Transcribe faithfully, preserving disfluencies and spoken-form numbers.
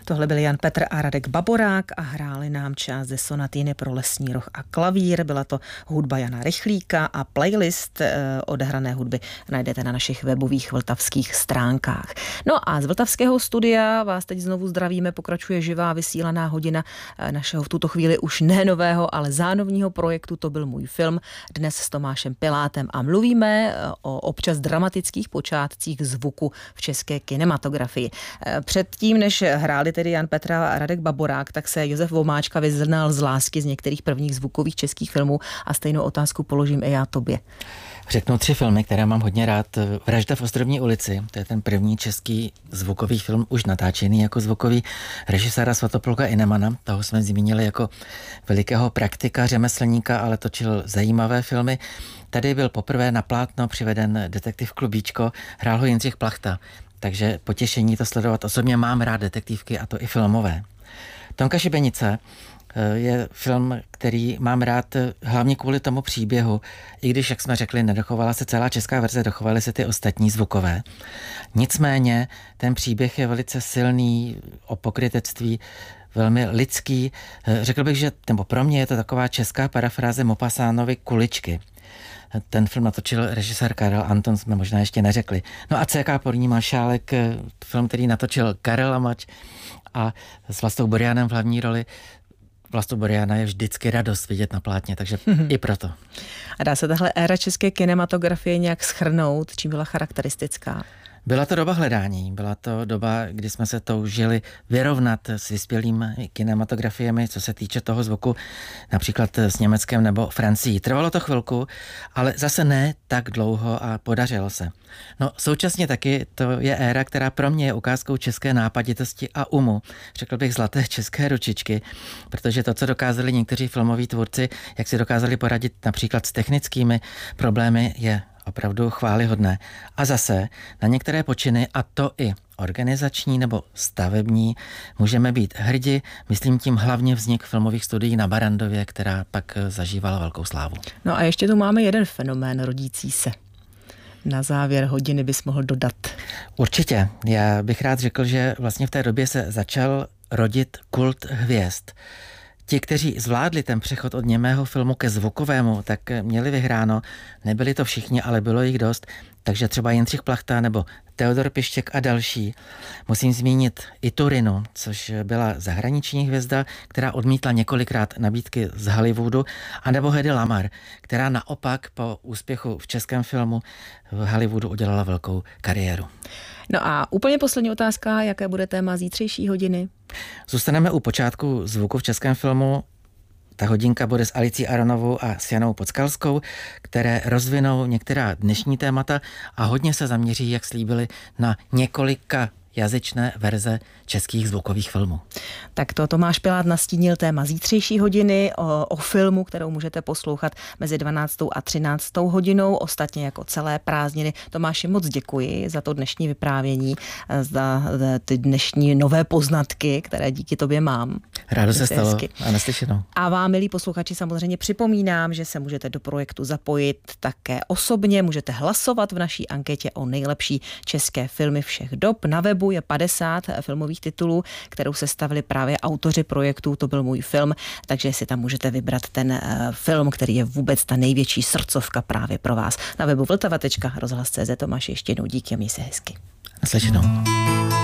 Tohle byl Jan Petr a Radek Baborák a hráli nám část ze sonatýny pro lesní roh a klavír. Byla to hudba Jana Rychlíka a playlist eh, odehrané hudby najdete na našich webových vltavských stránkách. No a z vltavského studia vás teď znovu zdravíme, pokračuje živá vysílaná hodina našeho v tuto chvíli už ne nového, ale zánovního projektu To byl můj film. Dnes s Tomášem Pilátem a mluvíme o občas dramatických počátcích zvuku v české kinematografii. Předtím, než hráli tedy Jan Petr a Radek Baborák, tak se Josef Vomáčka vyznal z lásky z některých prvních zvukových českých filmů a stejnou otázku položím i já tobě. Řeknu tři filmy, které mám hodně rád. Vražda v Ostrovní ulici, to je ten první český zvukový film, už natáčený jako zvukový, režiséra Svatopluka Inemana. Toho jsme zmínili jako velikého praktika, řemeslníka, ale točil zajímavé filmy. Tady byl poprvé na plátno přiveden detektiv Klubíčko, hrál ho Jindřich Plachta, takže potěšení to sledovat. Osobně mám rád detektivky, a to i filmové. Tonka Šibenice je film, který mám rád hlavně kvůli tomu příběhu, i když, jak jsme řekli, nedochovala se celá česká verze, dochovaly se ty ostatní zvukové. Nicméně ten příběh je velice silný, o pokrytectví, velmi lidský. Řekl bych, že nebo pro mě je to taková česká parafráze Maupassantnovy Kuličky. Ten film natočil režisér Karel Anton, jsme možná ještě neřekli. No a C K Porní maršálek, film, který natočil Karel Amač a s Vlastou Borianem v hlavní roli. Vlastu Boriana je vždycky radost vidět na plátně, takže mm-hmm. i proto. A dá se tahle éra české kinematografie nějak shrnout, čím byla charakteristická? Byla to doba hledání, byla to doba, kdy jsme se toužili vyrovnat s vyspělými kinematografiemi, co se týče toho zvuku, například s Německem nebo Francií. Trvalo to chvilku, ale zase ne tak dlouho a podařilo se. No současně taky to je éra, která pro mě je ukázkou české nápaditosti a umu. Řekl bych zlaté české ručičky, protože to, co dokázali někteří filmoví tvůrci, jak si dokázali poradit například s technickými problémy, je opravdu chvályhodné. A zase na některé počiny, a to i organizační nebo stavební, můžeme být hrdi, myslím tím hlavně vznik filmových studií na Barrandově, která pak zažívala velkou slávu. No a ještě tu máme jeden fenomén rodící se. Na závěr hodiny bys mohl dodat. Určitě. Já bych rád řekl, že vlastně v té době se začal rodit kult hvězd. Ti, kteří zvládli ten přechod od němého filmu ke zvukovému, tak měli vyhráno. Nebyli to všichni, ale bylo jich dost. Takže třeba Jindřich Plachta nebo Teodor Pištěk a další. Musím zmínit i Turinu, což byla zahraniční hvězda, která odmítla několikrát nabídky z Hollywoodu, anebo Hedy Lamar, která naopak po úspěchu v českém filmu v Hollywoodu udělala velkou kariéru. No a úplně poslední otázka, jaké bude téma zítřejší hodiny? Zůstaneme u počátku zvuku v českém filmu. Ta hodinka bude s Alicí Aronovou a s Janou Podskalskou, které rozvinou některá dnešní témata a hodně se zaměří, jak slíbili, na několika jazyčné verze českých zvukových filmů. Tak to Tomáš Pilát nastínil téma zítřejší hodiny o, o filmu, kterou můžete poslouchat mezi dvanáctou a třináctou hodinou, ostatně jako celé prázdniny. Tomáši, moc děkuji za to dnešní vyprávění, za ty dnešní nové poznatky, které díky tobě mám. Rádo se stalo hezky. A naslyšenou. A vám, milí posluchači, samozřejmě připomínám, že se můžete do projektu zapojit také osobně, můžete hlasovat v naší anketě o nejlepší české filmy všech dob. Na webu je padesát filmových titulů, kterou sestavili právě autoři projektu To byl můj film, takže si tam můžete vybrat ten film, který je vůbec ta největší srdcovka právě pro vás. Na webu vltava tečka rozhlas tečka cé zet. Tomáš, ještě jednou díky a měj se hezky. Naslyšenou.